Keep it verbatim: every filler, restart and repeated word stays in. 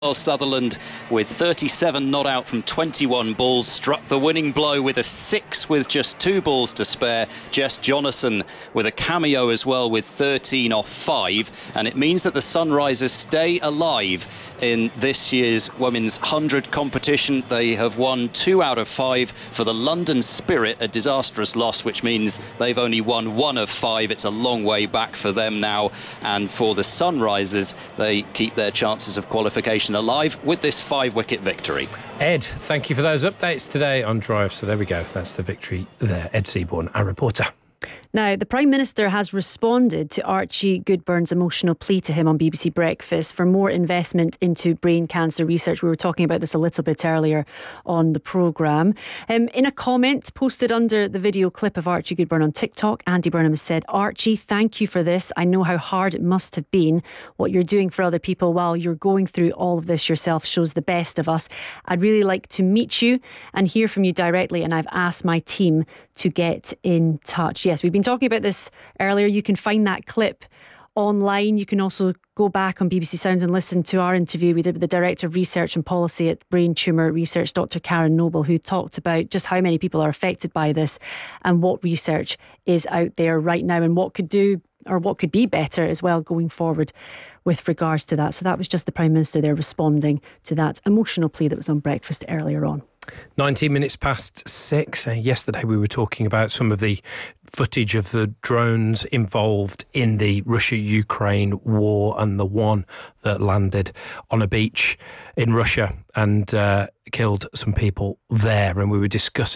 Well, Sutherland, with thirty-seven not out from twenty-one balls, struck the winning blow with a six with just two balls to spare. Jess Jonasson with a cameo as well with thirteen off five. And it means that the Sunrisers stay alive in this year's women's one hundred competition. They have won two out of five. For the London Spirit, a disastrous loss, which means they've only won one of five. It's a long way back for them now. And for the Sunrisers, they keep their chances of qualification alive with this five-wicket victory. Ed, thank you for those updates today on Drive. So there we go. That's the victory there. Ed Seaborn, our reporter. Now, the Prime Minister has responded to Archie Goodburn's emotional plea to him on B B C Breakfast for more investment into brain cancer research. We were talking about this a little bit earlier on the programme. Um, in a comment posted under the video clip of Archie Goodburn on TikTok, Andy Burnham has said, "Archie, thank you for this. I know how hard it must have been. What you're doing for other people while you're going through all of this yourself shows the best of us. I'd really like to meet you and hear from you directly, and I've asked my team to get in touch." Yes, we've been talking about this earlier. You can find that clip online. You can also go back on B B C Sounds and listen to our interview we did with the Director of Research and Policy at Brain Tumour Research, Doctor Karen Noble, who talked about just how many people are affected by this and what research is out there right now and what could do or what could be better as well going forward with regards to that. So that was just the Prime Minister there responding to that emotional plea that was on Breakfast earlier on. nineteen minutes past six. Uh, yesterday we were talking about some of the footage of the drones involved in the Russia-Ukraine war and the one that landed on a beach in Russia and uh, killed some people there. And we were discussing